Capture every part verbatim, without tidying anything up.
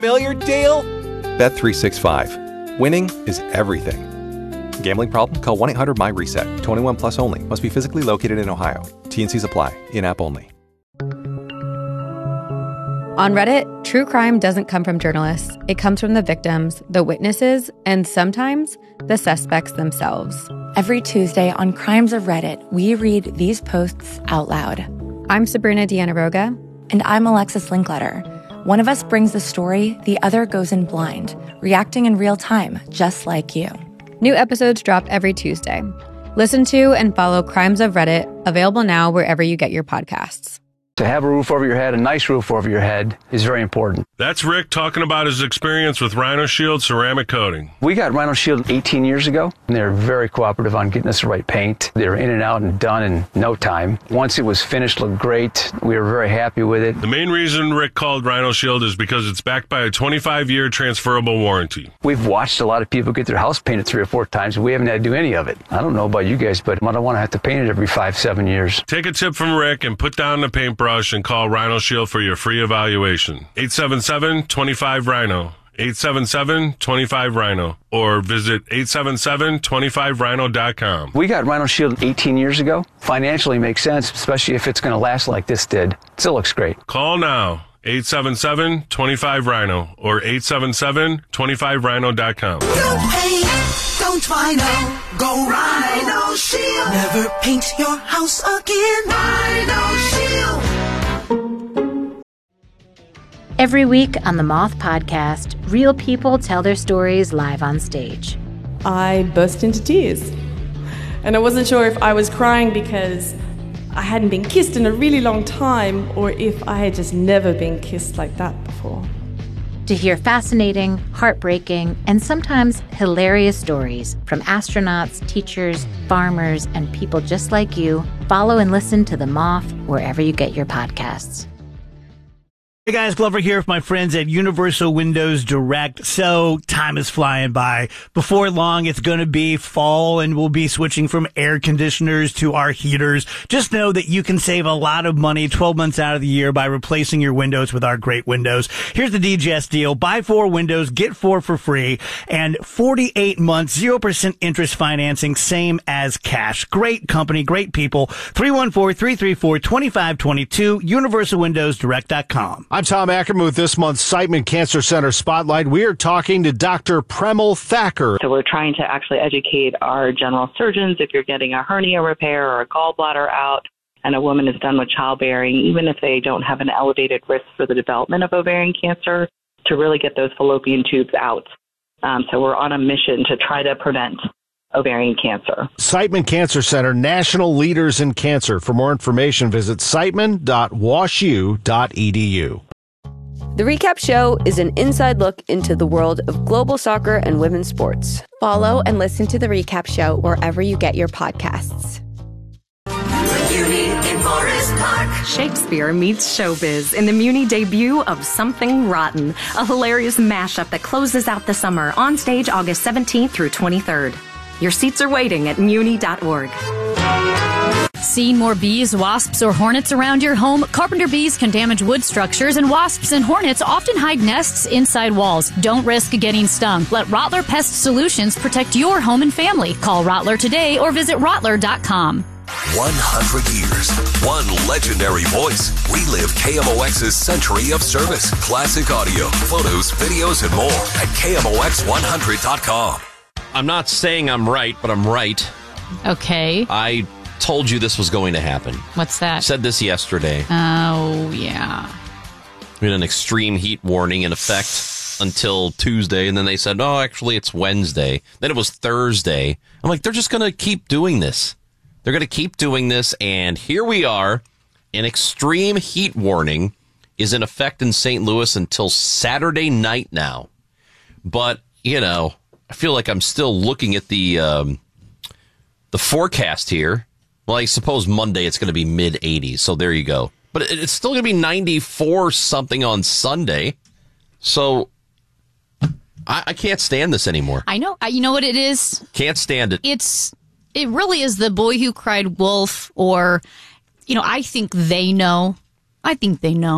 Familiar deal? Bet three sixty-five. Winning is everything. Gambling problem? Call one eight hundred my reset. twenty-one plus only. Must be physically located in Ohio. T N Cs apply. In-app only. On Reddit, true crime doesn't come from journalists. It comes from the victims, the witnesses, and sometimes the suspects themselves. Every Tuesday on Crimes of Reddit, we read these posts out loud. I'm Sabrina Diana-Roga. And I'm Alexis Linkletter. One of us brings the story, the other goes in blind, reacting in real time, just like you. New episodes drop every Tuesday. Listen to and follow Crimes of Reddit, available now wherever you get your podcasts. To have a roof over your head, a nice roof over your head, is very important. That's Rick talking about his experience with Rhino Shield ceramic coating. We got Rhino Shield eighteen years ago, and they were very cooperative on getting us the right paint. They were in and out and done in no time. Once it was finished, it looked great. We were very happy with it. The main reason Rick called Rhino Shield is because it's backed by a twenty-five year transferable warranty. We've watched a lot of people get their house painted three or four times, and we haven't had to do any of it. I don't know about you guys, but I don't want to have to paint it every five, seven years. Take a tip from Rick and put down the paintbrush and call Rhino Shield for your free evaluation. eight seven seven, two five, rhino. eight seven seven, two five, rhino. Or visit eight seven seven, two five rhino dot com. We got Rhino Shield eighteen years ago. Financially makes sense, especially if it's going to last like this did. It still looks great. Call now. eight seven seven, two five, rhino. Or eight seven seven, two five rhino dot com. Don't paint, don't Rhino. Go Rhino Shield. Never paint your house again. Rhino Shield. Every week on the Moth Podcast, real people tell their stories live on stage. I burst into tears. And I wasn't sure if I was crying because I hadn't been kissed in a really long time or if I had just never been kissed like that before. To hear fascinating, heartbreaking, and sometimes hilarious stories from astronauts, teachers, farmers, and people just like you, follow and listen to The Moth wherever you get your podcasts. Hey guys, Glover here with my friends at Universal Windows Direct. So time is flying by. Before long, it's going to be fall and we'll be switching from air conditioners to our heaters. Just know that you can save a lot of money twelve months out of the year by replacing your windows with our great windows. Here's the D G S deal. Buy four windows, get four for free, and forty-eight months, zero percent interest financing, same as cash. Great company, great people. three one four, three three four, two five two two, universal windows direct dot com. I'm Tom Ackerman with this month's Siteman Cancer Center Spotlight. We are talking to Doctor Premal Thacker. So we're trying to actually educate our general surgeons if you're getting a hernia repair or a gallbladder out and a woman is done with childbearing, even if they don't have an elevated risk for the development of ovarian cancer, to really get those fallopian tubes out. Um, so we're on a mission to try to prevent ovarian cancer. Siteman Cancer Center, national leaders in cancer. For more information, visit siteman dot wash u dot e d u. The Recap Show is an inside look into the world of global soccer and women's sports. Follow and listen to The Recap Show wherever you get your podcasts. Muni in Forest Park. Shakespeare meets showbiz in the Muni debut of Something Rotten, a hilarious mashup that closes out the summer on stage August seventeenth through twenty-third. Your seats are waiting at muni dot org. See more bees, wasps, or hornets around your home? Carpenter bees can damage wood structures, and wasps and hornets often hide nests inside walls. Don't risk getting stung. Let Rottler Pest Solutions protect your home and family. Call Rottler today or visit rottler dot com. one hundred years, one legendary voice. Relive K M O X's century of service. Classic audio, photos, videos, and more at K M O X one hundred dot com. I'm not saying I'm right, but I'm right. Okay. I told you this was going to happen. What's that? I said this yesterday. Oh, yeah. We had an extreme heat warning in effect until Tuesday, and then they said, oh, actually, it's Wednesday. Then it was Thursday. I'm like, they're just going to keep doing this. They're going to keep doing this, and here we are. An extreme heat warning is in effect in Saint Louis until Saturday night now. But, you know, I feel like I'm still looking at the um, the forecast here. Well, I suppose Monday it's going to be mid eighties, so there you go. But it, it's still going to be ninety-four something on Sunday. So I, I can't stand this anymore. I know. You know what it is? Can't stand it. It's it really is the boy who cried wolf, or, you know, I think they know. I think they know.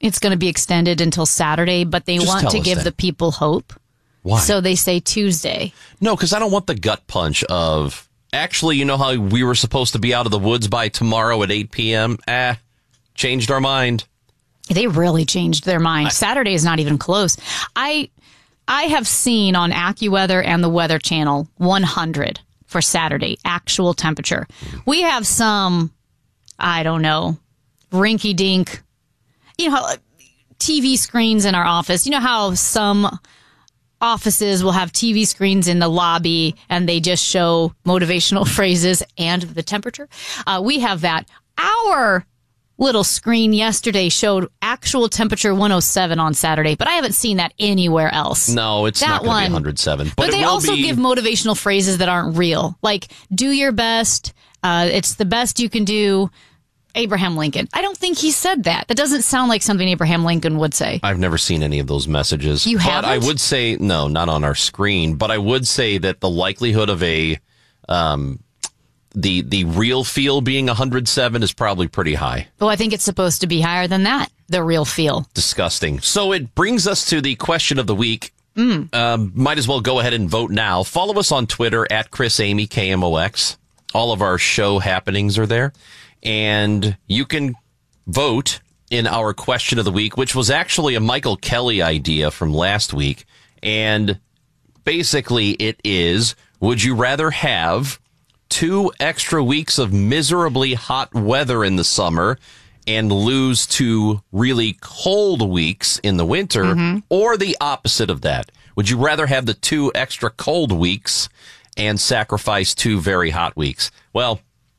it's going to be extended until Saturday, but they Just want tell to us give then. the people hope. Why? So they say Tuesday. No, because I don't want the gut punch of, actually, you know how we were supposed to be out of the woods by tomorrow at eight p.m.? Eh, changed our mind. They really changed their mind. I, Saturday is not even close. I I have seen on AccuWeather and the Weather Channel one hundred for Saturday, actual temperature. We have some, I don't know, rinky-dink, you know, T V screens in our office. You know how some offices will have T V screens in the lobby and they just show motivational phrases and the temperature? Uh, we have that. Our little screen yesterday showed actual temperature one oh seven on Saturday, but I haven't seen that anywhere else. No, it's that not going to be one, one hundred seven. But, but it they will also be... give motivational phrases that aren't real. Like, do your best. Uh, it's the best you can do. Abraham Lincoln. I don't think he said that. That doesn't sound like something Abraham Lincoln would say. I've never seen any of those messages. You but haven't? I would say, no, not on our screen, but I would say that the likelihood of a... Um, The the real feel being one hundred seven is probably pretty high. Well, I think it's supposed to be higher than that, the real feel. Disgusting. So it brings us to the question of the week. Mm. Um, might as well go ahead and vote now. Follow us on Twitter at Chris Amy K M O X. All of our show happenings are there. And you can vote in our question of the week, which was actually a Michael Kelly idea from last week. And basically it is, would you rather have two extra weeks of miserably hot weather in the summer and lose two really cold weeks in the winter, mm-hmm. or the opposite of that? Would you rather have the two extra cold weeks and sacrifice two very hot weeks? Well,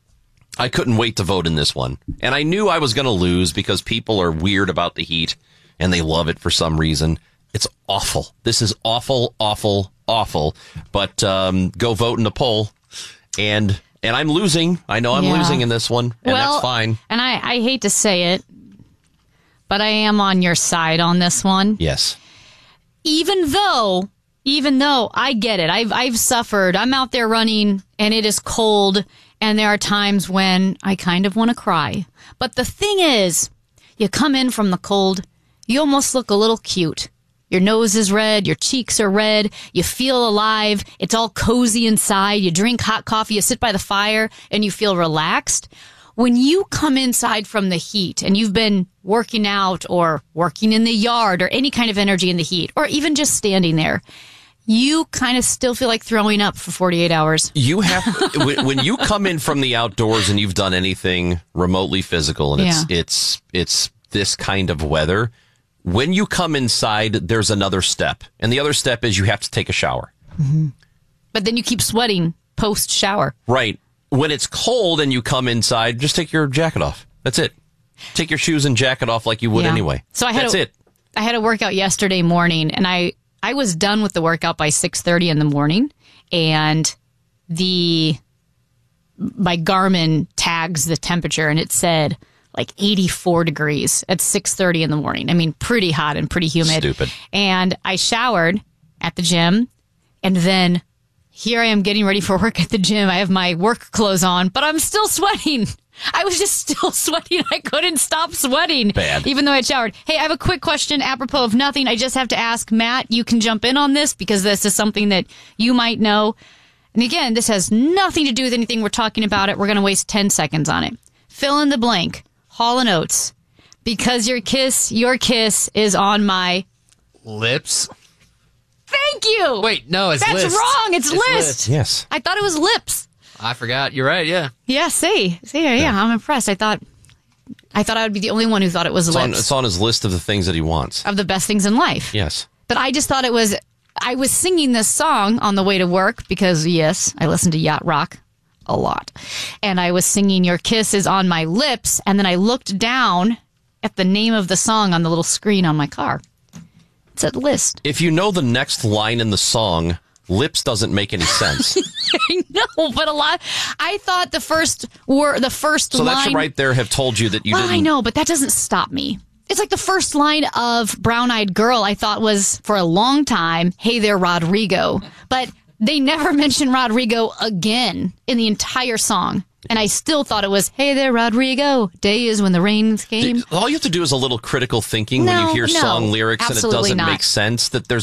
I couldn't wait to vote in this one. And I knew I was going to lose because people are weird about the heat and they love it for some reason. It's awful. This is awful, awful, awful. But um, go vote in the poll. And and I'm losing. I know I'm yeah. losing in this one, and well, that's fine. And I, I hate to say it, but I am on your side on this one. Yes. Even though, even though I get it, I've I've suffered. I'm out there running, and it is cold, and there are times when I kind of want to cry. But the thing is, you come in from the cold, you almost look a little cute. Your nose is red, your cheeks are red, you feel alive, it's all cozy inside, you drink hot coffee, you sit by the fire, and you feel relaxed. When you come inside from the heat and you've been working out or working in the yard or any kind of energy in the heat, or even just standing there, you kind of still feel like throwing up for forty-eight hours. You have when, when you come in from the outdoors and you've done anything remotely physical and it's Yeah. it's it's this kind of weather, when you come inside, there's another step. And the other step is you have to take a shower. Mm-hmm. But then you keep sweating post-shower. Right. When it's cold and you come inside, just take your jacket off. That's it. Take your shoes and jacket off like you would Yeah. anyway. So I had That's a, it. I had a workout yesterday morning, and I, I was done with the workout by six thirty in the morning, and the my Garmin tags the temperature, and it said like eighty-four degrees at six thirty in the morning. I mean, pretty hot and pretty humid. Stupid. And I showered at the gym, and then here I am getting ready for work at the gym. I have my work clothes on, but I'm still sweating. I was just still sweating. I couldn't stop sweating. Bad. Even though I showered. Hey, I have a quick question apropos of nothing. I just have to ask Matt. You can jump in on this because this is something that you might know. And again, this has nothing to do with anything we're talking about. It. We're going to waste ten seconds on it. Fill in the blank. Hall and Oates. Because your kiss, your kiss is on my lips. Thank you. Wait, no, it's That's list. wrong. It's, It's list. list. Yes. I thought it was lips. I forgot. You're right. Yeah. Yeah, see. See, yeah, yeah, I'm impressed. I thought I thought I would be the only one who thought it was It's on, lips it's on his list of the things that he wants. of the best things in life. Yes. But I just thought it was I was singing this song on the way to work because yes, I listen to yacht rock a lot. And I was singing Your Kiss is on My Lips, and then I looked down at the name of the song on the little screen on my car. It said list. If you know the next line in the song, lips doesn't make any sense. I know, but a lot. I thought the first word, the first So line. that should right there have told you that you well, didn't. I know, but that doesn't stop me. It's like the first line of Brown Eyed Girl I thought was, for a long time, Hey There, Rodrigo. But they never mention Rodrigo again in the entire song. And I still thought it was, hey there, Rodrigo. Day is when the rains came. All you have to do is a little critical thinking when No, you hear no, song lyrics and it absolutely doesn't not. make sense. That there's